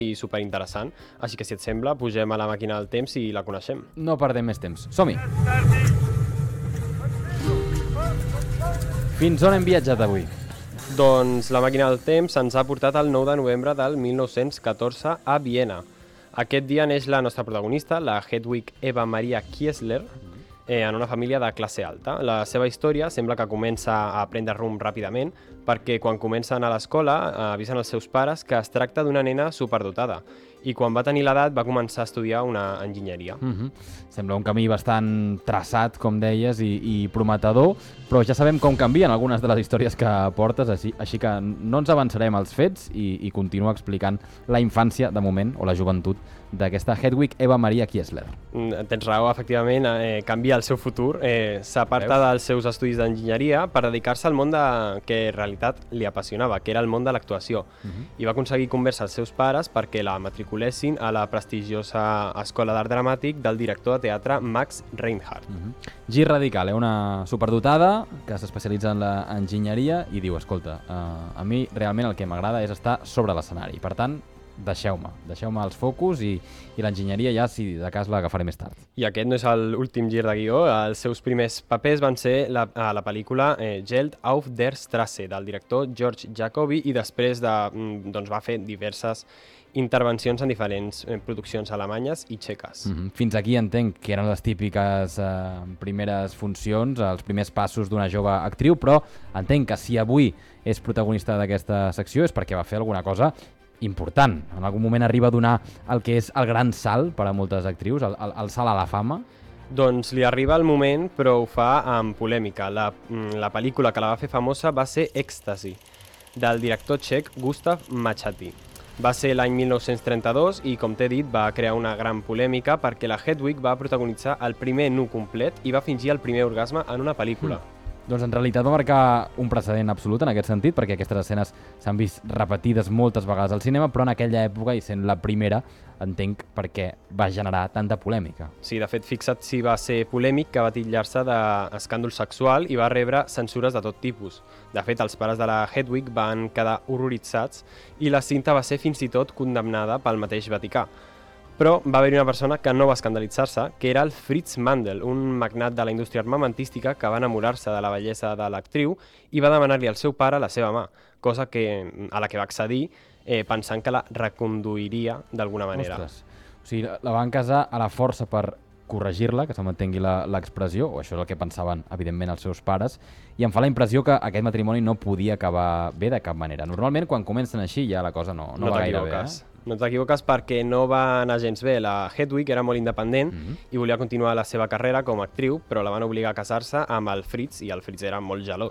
i superinteressant. Així que, si et sembla, pugem a la màquina del temps i la coneixem. No perdem més temps. Som-hi! Fins on hem viatjat avui? Doncs la màquina del temps ens ha portat el 9 de novembre del 1914 a Viena. Aquest dia neix la nostra protagonista, la Hedwig Eva Maria Kiesler, en una família de classe alta. La seva història sembla que comença a prendre rumb ràpidament perquè quan comencen a l'escola avisen els seus pares que es tracta d'una nena superdotada i quan va tenir l'edat va començar a estudiar una enginyeria. Sembla un camí bastant traçat, com deies, i prometedor, però ja sabem com canvien algunes de les històries que portes, així que no ens avançarem als fets i continua explicant la infància, de moment, o la joventut, d'aquesta Hedwig Eva Maria Kiesler. Tens raó, efectivament, canvia el seu futur. S'aparta dels seus estudis d'enginyeria per dedicar-se al món que en realitat li apassionava, que era el món de l'actuació. I va aconseguir convèncer els seus pares perquè la matriculessin a la prestigiosa Escola d'Art Dramàtic del director de teatre Max Reinhardt. Gir radical, una superdotada que s'especialitza en l'enginyeria i diu, escolta, a mi realment el que m'agrada és estar sobre l'escenari. Per tant, deixeu-me els focus i l'enginyeria ja, si de cas, l'agafaré més tard. I aquest no és l'últim gir de guió. Els seus primers papers van ser a la pel·lícula Geld auf der Straße, del director George Jacobi, i després va fer diverses intervencions en diferents produccions alemanyes i txeques. Fins aquí entenc que eren les típiques primeres funcions, els primers passos d'una jove actriu, però entenc que si avui és protagonista d'aquesta secció és perquè va fer alguna cosa important. En algun moment arriba a donar el que és el gran salt per a moltes actrius, el salt a la fama. Doncs li arriba el moment, però ho fa amb polèmica. La pel·lícula que la va fer famosa va ser Èxtasi, del director txec Gustav Machati. Va ser l'any 1932 i, com t'he dit, va crear una gran polèmica perquè la Hedwig va protagonitzar el primer nu complet i va fingir el primer orgasme en una pel·lícula. Doncs en realitat va marcar un precedent absolut en aquest sentit, perquè aquestes escenes s'han vist repetides moltes vegades al cinema, però en aquella època, i sent la primera, entenc perquè va generar tanta polèmica. Sí, de fet, fixa't si va ser polèmic que va titllar-se d'escàndol sexual i va rebre censures de tot tipus. De fet, els pares de la Hedwig van quedar horroritzats i la cinta va ser fins i tot condemnada pel mateix Vaticà. Però va haver-hi una persona que no va escandalitzar-se, que era el Fritz Mandel, un magnat de la indústria armamentística que va enamorar-se de la bellesa de l'actriu i va demanar-li al seu pare la seva mà, cosa a la que va accedir pensant que la reconduiria d'alguna manera. Ostres. O sigui, la van casar a la força per corregir-la, que se m'entengui l'expressió, o això és el que pensaven, evidentment, els seus pares, i em fa la impressió que aquest matrimoni no podia acabar bé de cap manera. Normalment, quan comencen així, ja la cosa no va gaire bé. No t'equivoques perquè no va anar gens bé. La Hedwig era molt independent i volia continuar la seva carrera com a actriu, però la van obligar a casar-se amb el Fritz i el Fritz era molt gelós.